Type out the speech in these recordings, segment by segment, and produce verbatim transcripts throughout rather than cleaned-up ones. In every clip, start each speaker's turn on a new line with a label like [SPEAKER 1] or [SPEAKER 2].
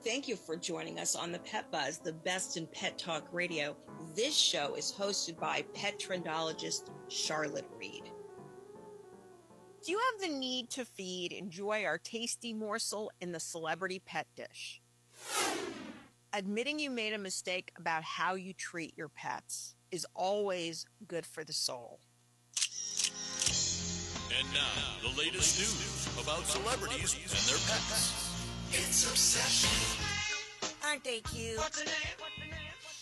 [SPEAKER 1] Thank you for joining us on the Pet Buzz, the best in pet talk radio. This show is hosted by pet trendologist Charlotte Reed. Do you have the need to feed? Enjoy our tasty morsel in the celebrity pet dish. Admitting you made a mistake about how you treat your pets is always good for the soul.
[SPEAKER 2] And now, the latest news about celebrities and their pets. It's Obsession.
[SPEAKER 1] Aren't they cute?
[SPEAKER 2] What's the name? What's the name?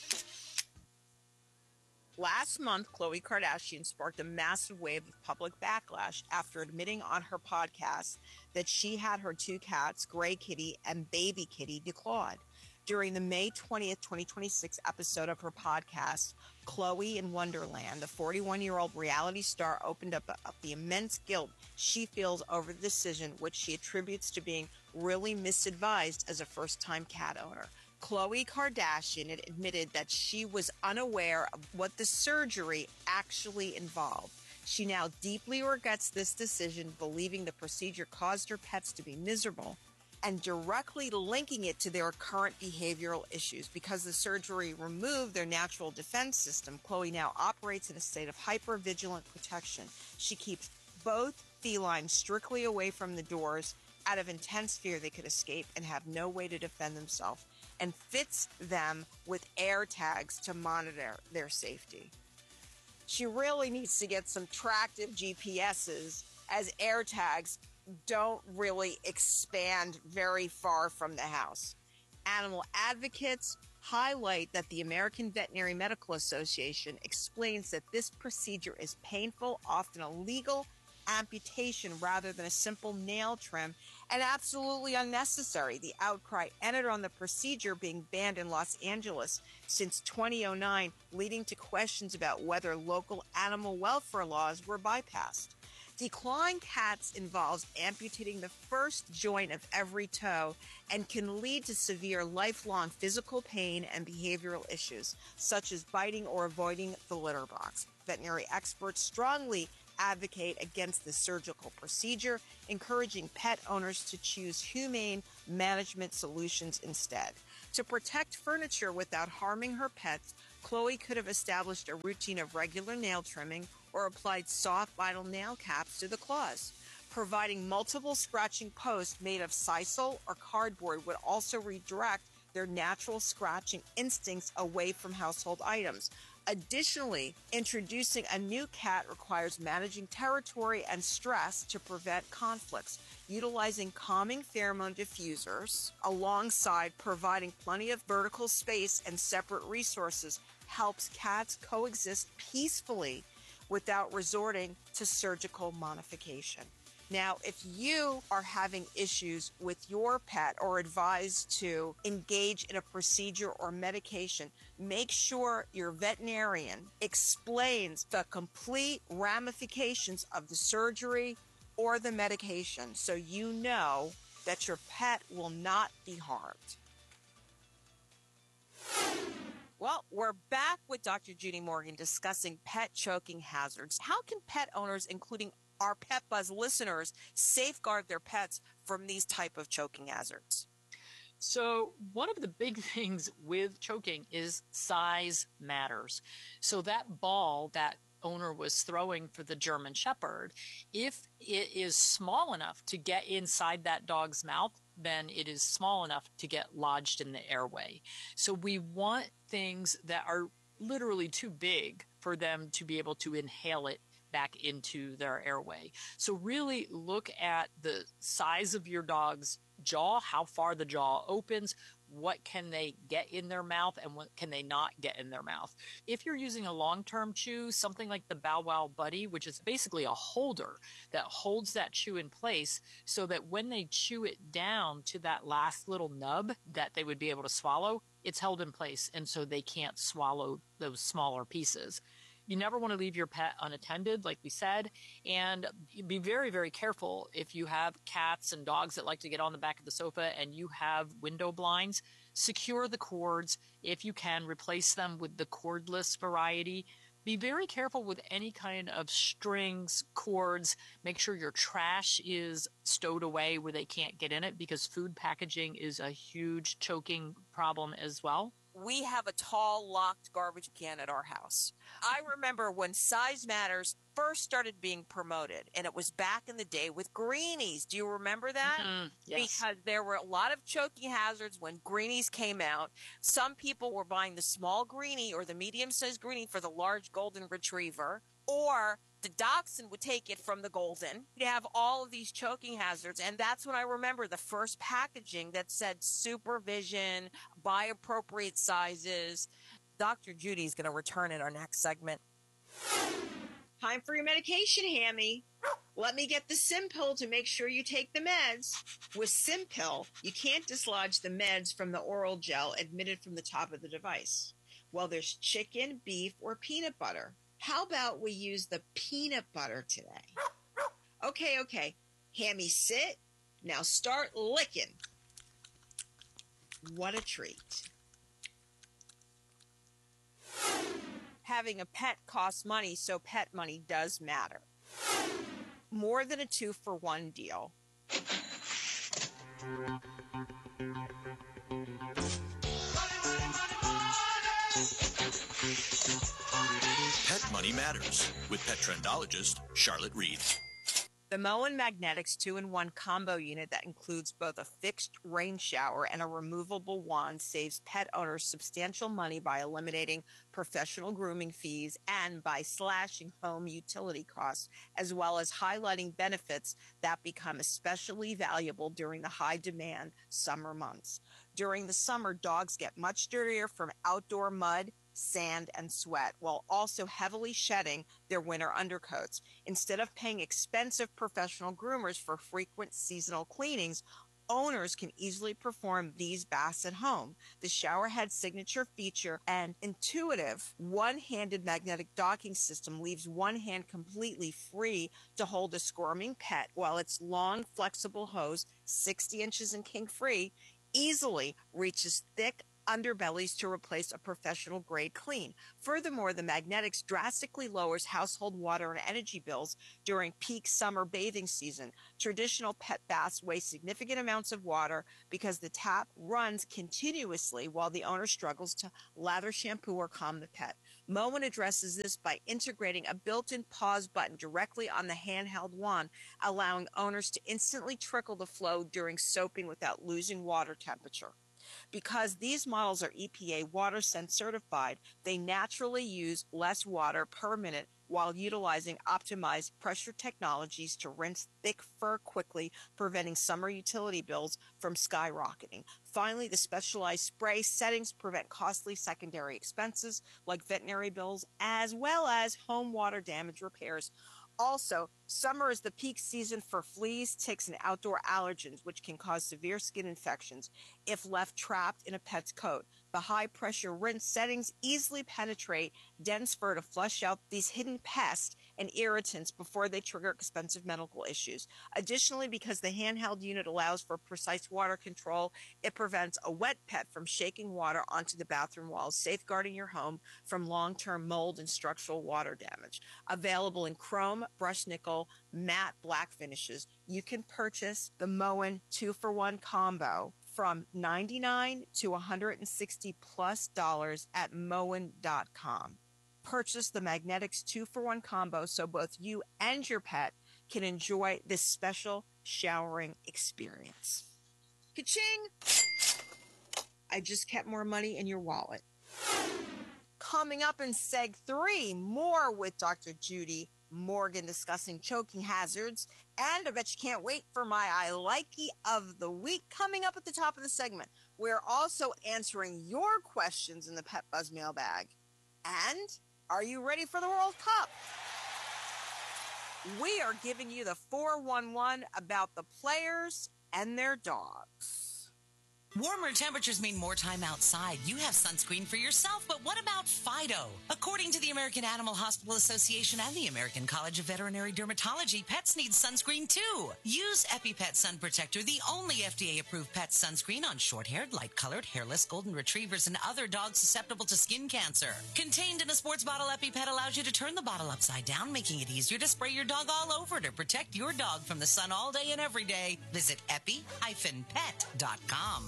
[SPEAKER 1] Last month, Khloe Kardashian sparked a massive wave of public backlash after admitting on her podcast that she had her two cats, Gray Kitty and Baby Kitty, declawed. During the May twentieth, twenty twenty-six episode of her podcast, Khloe in Wonderland, the forty-one-year-old reality star opened up, up the immense guilt she feels over the decision, which she attributes to being really misadvised as a first-time cat owner. Khloe Kardashian had admitted that she was unaware of what the surgery actually involved. She now deeply regrets this decision, believing the procedure caused her pets to be miserable, and directly linking it to their current behavioral issues. Because the surgery removed their natural defense system, Khloe now operates in a state of hyper-vigilant protection. She keeps both felines strictly away from the doors out of intense fear they could escape and have no way to defend themselves, and fits them with air tags to monitor their safety. She really needs to get some tractive G P S's, as air tags don't really expand very far from the house. Animal advocates highlight that the American Veterinary Medical Association explains that this procedure is painful, often a legal amputation rather than a simple nail trim, and absolutely unnecessary. The outcry entered on the procedure being banned in Los Angeles since twenty oh nine, leading to questions about whether local animal welfare laws were bypassed. Declawing cats involves amputating the first joint of every toe and can lead to severe lifelong physical pain and behavioral issues, such as biting or avoiding the litter box. Veterinary experts strongly advocate against the surgical procedure, encouraging pet owners to choose humane management solutions instead. To protect furniture without harming her pets, Khloe could have established a routine of regular nail trimming or applied soft vinyl nail caps to the claws. Providing multiple scratching posts made of sisal or cardboard would also redirect their natural scratching instincts away from household items. Additionally, introducing a new cat requires managing territory and stress to prevent conflicts. Utilizing calming pheromone diffusers alongside providing plenty of vertical space and separate resources helps cats coexist peacefully without resorting to surgical modification. Now, if you are having issues with your pet or advised to engage in a procedure or medication, make sure your veterinarian explains the complete ramifications of the surgery or the medication so you know that your pet will not be harmed. Well, we're back with Doctor Judy Morgan discussing pet choking hazards. How can pet owners, including our Pet Buzz listeners, safeguard their pets from these type of choking hazards?
[SPEAKER 3] So one of the big things with choking is size matters. So that ball that owner was throwing for the German Shepherd, if it is small enough to get inside that dog's mouth, then it is small enough to get lodged in the airway. So we want things that are literally too big for them to be able to inhale it back into their airway. So really look at the size of your dog's jaw, how far the jaw opens, what can they get in their mouth and what can they not get in their mouth. If you're using a long-term chew, something like the Bow Wow Buddy, which is basically a holder that holds that chew in place so that when they chew it down to that last little nub that they would be able to swallow, it's held in place and so they can't swallow those smaller pieces. You never want to leave your pet unattended, like we said, and be very, very careful if you have cats and dogs that like to get on the back of the sofa and you have window blinds. Secure the cords. If you can, replace them with the cordless variety. Be very careful with any kind of strings, cords. Make sure your trash is stowed away where they can't get in it, because food packaging is a huge choking problem as well.
[SPEAKER 1] We have a tall, locked garbage can at our house. I remember when Size Matters first started being promoted, and it was back in the day with greenies. Do you remember that?
[SPEAKER 3] Mm-hmm. Yes.
[SPEAKER 1] Because there were a lot of choking hazards when greenies came out. Some people were buying the small greenie or the medium-sized greenie for the large golden retriever, or the dachshund would take it from the golden. You'd have all of these choking hazards, and that's when I remember the first packaging that said supervision, buy appropriate sizes. Doctor Judy's going to return in our next segment. Time for your medication, Hammy. Let me get the Simpill to make sure you take the meds. With Simpill, you can't dislodge the meds from the oral gel admitted from the top of the device. Well, there's chicken, beef, or peanut butter. How about we use the peanut butter today? Okay, okay. Hammy, sit. Now start licking. What a treat. Having a pet costs money, so pet money does matter. More than a two-for-one deal.
[SPEAKER 2] Pet Money Matters with pet trendologist Charlotte Reed.
[SPEAKER 1] The Moen Magnetics two in one combo unit that includes both a fixed rain shower and a removable wand saves pet owners substantial money by eliminating professional grooming fees and by slashing home utility costs, as well as highlighting benefits that become especially valuable during the high-demand summer months. During the summer, dogs get much dirtier from outdoor mud, sand, and sweat, while also heavily shedding their winter undercoats. Instead of paying expensive professional groomers for frequent seasonal cleanings, owners can easily perform these baths at home. The showerhead signature feature and intuitive one-handed magnetic docking system leaves one hand completely free to hold a squirming pet, while its long, flexible hose, sixty inches and kink-free, easily reaches thick underbellies to replace a professional grade clean. Furthermore, the Magnetics drastically lowers household water and energy bills during peak summer bathing season. Traditional pet baths waste significant amounts of water because the tap runs continuously while the owner struggles to lather, shampoo, or calm the pet. Moen addresses this by integrating a built-in pause button directly on the handheld wand, allowing owners to instantly trickle the flow during soaping without losing water temperature. Because these models are E P A WaterSense certified, they naturally use less water per minute while utilizing optimized pressure technologies to rinse thick fur quickly, preventing summer utility bills from skyrocketing. Finally, the specialized spray settings prevent costly secondary expenses like veterinary bills, as well as home water damage repairs. Also, summer is the peak season for fleas, ticks, and outdoor allergens, which can cause severe skin infections if left trapped in a pet's coat. The high-pressure rinse settings easily penetrate dense fur to flush out these hidden pests and irritants before they trigger expensive medical issues. Additionally, because the handheld unit allows for precise water control, it prevents a wet pet from shaking water onto the bathroom walls, safeguarding your home from long-term mold and structural water damage. Available in chrome, brushed nickel, matte black finishes, you can purchase the Moen two for one combo from ninety-nine dollars to one hundred sixty plus dollars at moen dot com. Purchase the Magnetics two for one combo so both you and your pet can enjoy this special showering experience. Ka-ching! I just kept more money in your wallet. Coming up in Seg three, more with Doctor Judy Morgan discussing choking hazards, and I bet you can't wait for my I Likey of the Week coming up at the top of the segment. We're also answering your questions in the Pet Buzz mailbag. And are you ready for the World Cup? We are giving you the four one one about the players and their dogs.
[SPEAKER 4] Warmer temperatures mean more time outside. You have sunscreen for yourself, but what about Fido? According to the American Animal Hospital Association and the American College of Veterinary Dermatology, pets need sunscreen too. Use EpiPet Sun Protector, the only F D A-approved pet sunscreen on short-haired, light-colored, hairless golden retrievers and other dogs susceptible to skin cancer. Contained in a sports bottle, EpiPet allows you to turn the bottle upside down, making it easier to spray your dog all over to protect your dog from the sun all day and every day. Visit epi dash pet dot com.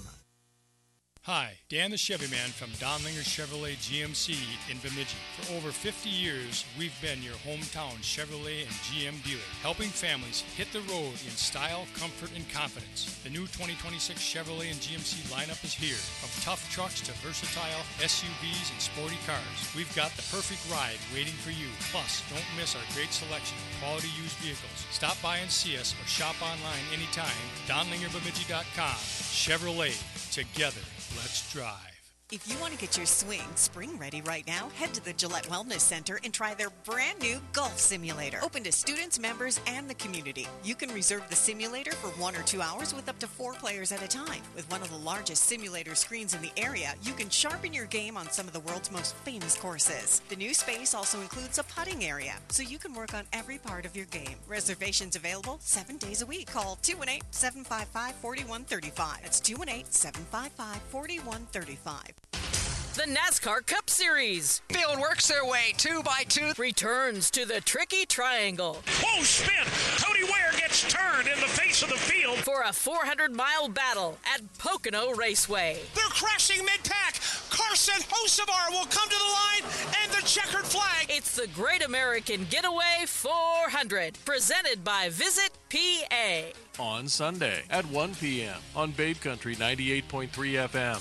[SPEAKER 5] Hi, Dan the Chevy Man from Donlinger Chevrolet G M C in Bemidji. For over fifty years, we've been your hometown Chevrolet and G M dealer, helping families hit the road in style, comfort, and confidence. The new twenty twenty-six Chevrolet and G M C lineup is here. From tough trucks to versatile S U Vs and sporty cars, we've got the perfect ride waiting for you. Plus, don't miss our great selection of quality used vehicles. Stop by and see us or shop online anytime. Donlinger Bemidji dot com. Chevrolet. Together. Let's drive.
[SPEAKER 6] If you want to get your swing spring ready right now, head to the Gillette Wellness Center and try their brand new golf simulator. Open to students, members, and the community. You can reserve the simulator for one or two hours with up to four players at a time. With one of the largest simulator screens in the area, you can sharpen your game on some of the world's most famous courses. The new space also includes a putting area, so you can work on every part of your game. Reservations available seven days a week. Call two one eight, seven five five, four one three five. That's two one eight, seven five five, four one three five.
[SPEAKER 7] The NASCAR Cup Series.
[SPEAKER 8] Field works their way two by two.
[SPEAKER 7] Returns to the tricky triangle.
[SPEAKER 9] Whoa, spin! Cody Ware gets turned in the face of the field.
[SPEAKER 7] For a four hundred mile battle at Pocono Raceway.
[SPEAKER 9] They're crashing mid-pack. Carson Hocevar will come to the line and the checkered flag.
[SPEAKER 7] It's the Great American Getaway four hundred. Presented by Visit P A.
[SPEAKER 10] On Sunday at one p.m. on Babe Country ninety-eight point three F M.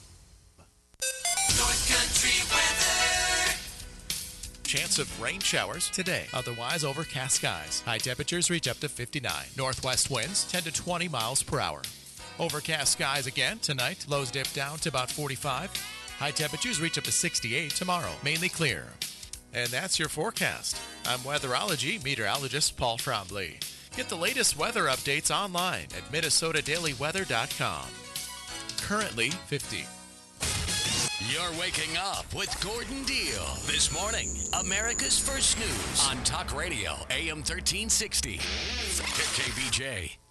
[SPEAKER 2] North Country weather. Chance of rain showers today. Otherwise, overcast skies. High temperatures reach up to fifty-nine. Northwest winds ten to twenty miles per hour. Overcast skies again tonight. Lows dip down to about forty-five. High temperatures reach up to sixty-eight tomorrow. Mainly clear. And that's your forecast. I'm weatherology meteorologist Paul Trombley. Get the latest weather updates online at Minnesota Daily Weather dot com. Currently fifty.
[SPEAKER 11] You're waking up with Gordon Deal. This morning, America's First News on Talk Radio, A M thirteen sixty. K B J.